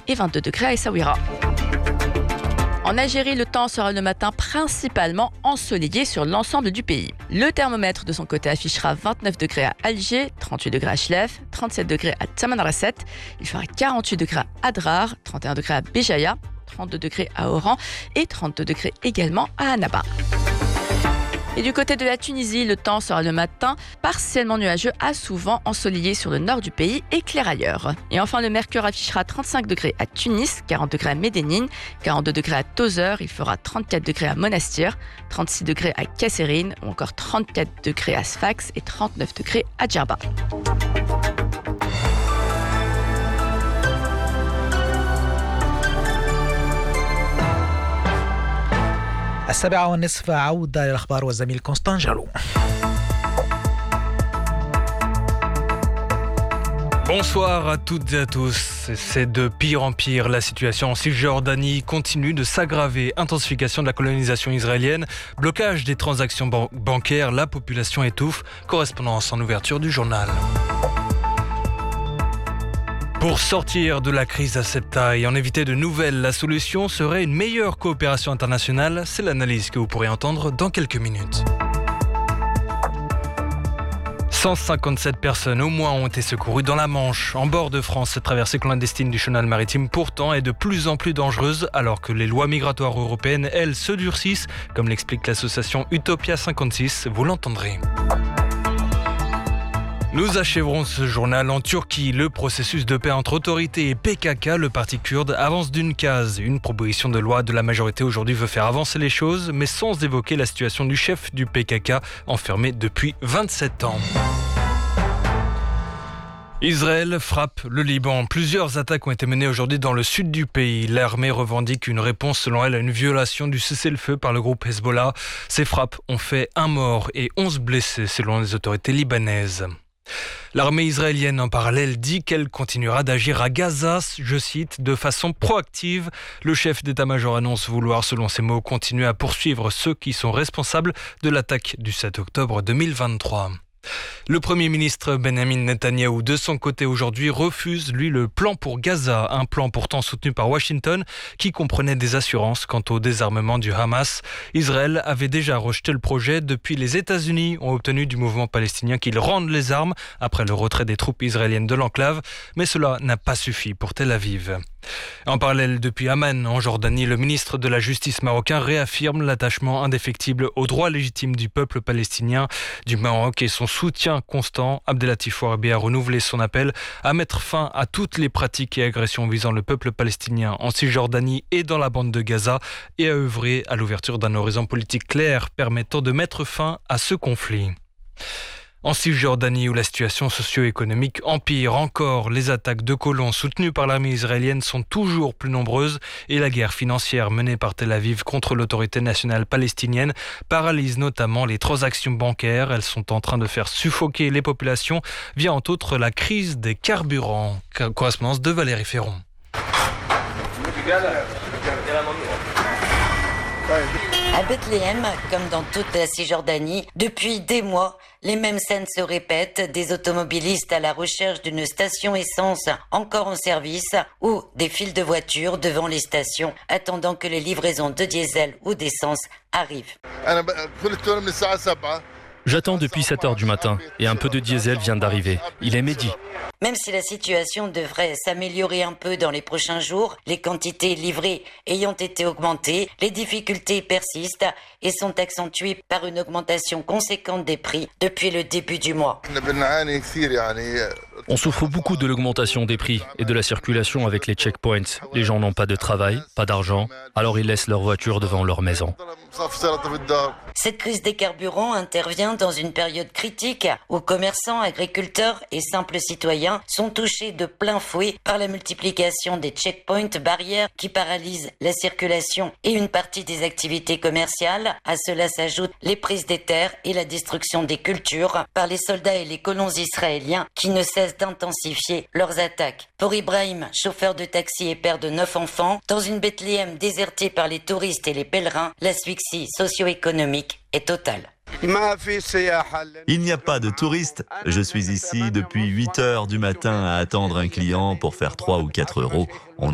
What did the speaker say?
et 22 degrés à Essaouira. En Algérie, le temps sera le matin principalement ensoleillé sur l'ensemble du pays. Le thermomètre de son côté affichera 29 degrés à Alger, 38 degrés à Chlef, 37 degrés à Tamanrasset. Il fera 48 degrés à Adrar, 31 degrés à Béjaïa, 32 degrés à Oran et 32 degrés également à Annaba. Et du côté de la Tunisie, le temps sera le matin partiellement nuageux à souvent ensoleillé sur le nord du pays et clair ailleurs. Et enfin, le mercure affichera 35 degrés à Tunis, 40 degrés à Médénine, 42 degrés à Tozeur, il fera 34 degrés à Monastir, 36 degrés à Kasserine ou encore 34 degrés à Sfax et 39 degrés à Djerba. السابعة والنصف عودة إلى الأخبار والزميل كونستان جالو. Bonsoir à toutes et à tous. C'est de pire en pire. La situation en Cisjordanie continue de s'aggraver. Intensification de la colonisation israélienne, blocage des transactions bancaires, la population étouffe. Correspondance en ouverture du journal. Pour sortir de la crise à cette taille et en éviter de nouvelles, la solution serait une meilleure coopération internationale. C'est l'analyse que vous pourrez entendre dans quelques minutes. 157 personnes au moins ont été secourues dans la Manche. En bord de France, cette traversée clandestine du chenal maritime pourtant est de plus en plus dangereuse alors que les lois migratoires européennes, elles, se durcissent, comme l'explique l'association Utopia 56, vous l'entendrez. Nous achèverons ce journal en Turquie. Le processus de paix entre autorités et PKK, le parti kurde, avance d'une case. Une proposition de loi de la majorité aujourd'hui veut faire avancer les choses, mais sans évoquer la situation du chef du PKK, enfermé depuis 27 ans. Israël frappe le Liban. Plusieurs attaques ont été menées aujourd'hui dans le sud du pays. L'armée revendique une réponse selon elle à une violation du cessez-le-feu par le groupe Hezbollah. Ces frappes ont fait 1 mort et 11 blessés selon les autorités libanaises. L'armée israélienne, en parallèle, dit qu'elle continuera d'agir à Gaza, je cite, de façon proactive. Le chef d'état-major annonce vouloir, selon ses mots, continuer à poursuivre ceux qui sont responsables de l'attaque du 7 octobre 2023. Le Premier ministre Benjamin Netanyahou, de son côté aujourd'hui, refuse, lui, le plan pour Gaza, un plan pourtant soutenu par Washington, qui comprenait des assurances quant au désarmement du Hamas. Israël avait déjà rejeté le projet. Depuis, les États-Unis ont obtenu du mouvement palestinien qu'il rende les armes après le retrait des troupes israéliennes de l'enclave, mais cela n'a pas suffi pour Tel Aviv. En parallèle, depuis Amman, en Jordanie, le ministre de la Justice marocain réaffirme l'attachement indéfectible aux droits légitimes du peuple palestinien du Maroc et son soutien constant. Abdelatif Ouarabi a renouvelé son appel à mettre fin à toutes les pratiques et agressions visant le peuple palestinien en Cisjordanie et dans la bande de Gaza et à œuvrer à l'ouverture d'un horizon politique clair permettant de mettre fin à ce conflit. En Cisjordanie, où la situation socio-économique empire encore, les attaques de colons soutenues par l'armée israélienne sont toujours plus nombreuses et la guerre financière menée par Tel Aviv contre l'autorité nationale palestinienne paralyse notamment les transactions bancaires. Elles sont en train de faire suffoquer les populations via entre autres la crise des carburants. Correspondance de Valérie Ferron. À Bethléem, comme dans toute la Cisjordanie, depuis des mois, les mêmes scènes se répètent, des automobilistes à la recherche d'une station essence encore en service ou des files de voitures devant les stations attendant que les livraisons de diesel ou d'essence arrivent. J'attends depuis 7 heures du matin et un peu de diesel vient d'arriver. Il est midi. Même si la situation devrait s'améliorer un peu dans les prochains jours, les quantités livrées ayant été augmentées, les difficultés persistent et sont accentuées par une augmentation conséquente des prix depuis le début du mois. On souffre beaucoup de l'augmentation des prix et de la circulation avec les checkpoints. Les gens n'ont pas de travail, pas d'argent, alors ils laissent leur voiture devant leur maison. Cette crise des carburants intervient dans une période critique où commerçants, agriculteurs et simples citoyens sont touchés de plein fouet par la multiplication des checkpoints, barrières qui paralysent la circulation et une partie des activités commerciales. À cela s'ajoutent les prises des terres et la destruction des cultures par les soldats et les colons israéliens qui ne cessent d'intensifier leurs attaques. Pour Ibrahim, chauffeur de taxi et père de 9 enfants, dans une Bethléem désertée par les touristes et les pèlerins, l'asphyxie socio-économique est totale. Il n'y a pas de touristes. Je suis ici depuis 8 heures du matin à attendre un client pour faire 3 ou 4 euros. On